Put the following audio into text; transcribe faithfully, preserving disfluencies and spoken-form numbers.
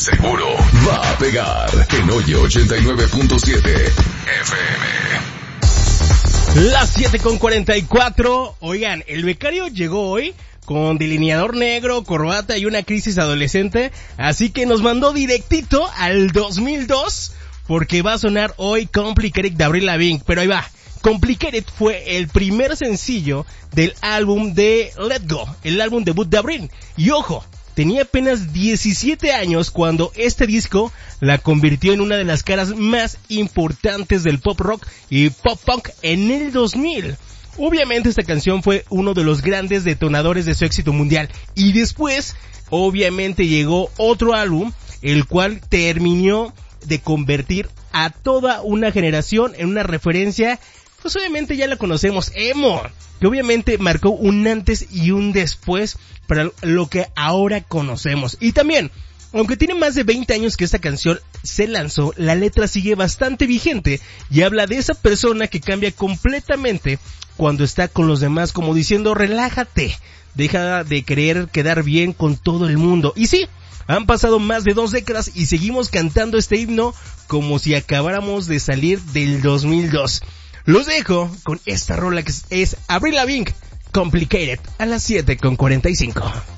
seguro va a pegar en Oye ochenta y nueve punto siete F M. Las siete con cuarenta y cuatro. Oigan, el becario llegó hoy con delineador negro, corbata y una crisis adolescente, así que nos mandó directito al dos mil dos, porque va a sonar hoy Complicated de Avril Lavigne, pero ahí va. Complicated fue el primer sencillo del álbum de Let Go, el álbum debut de Avril, y ojo, tenía apenas diecisiete años cuando este disco la convirtió en una de las caras más importantes del pop rock y pop punk en el dos mil. Obviamente esta canción fue uno de los grandes detonadores de su éxito mundial, y después obviamente llegó otro álbum el cual terminó de convertir a toda una generación en una referencia, pues obviamente ya la conocemos, emo, que obviamente marcó un antes y un después para lo que ahora conocemos. Y también, aunque tiene más de veinte años que esta canción se lanzó, la letra sigue bastante vigente y habla de esa persona que cambia completamente cuando está con los demás, como diciendo relájate, deja de querer quedar bien con todo el mundo. Y sí, han pasado más de dos décadas y seguimos cantando este himno como si acabáramos de salir del dos mil dos. Los dejo con esta rola que es Avril Lavigne, Complicated, a las siete con cuarenta y cinco.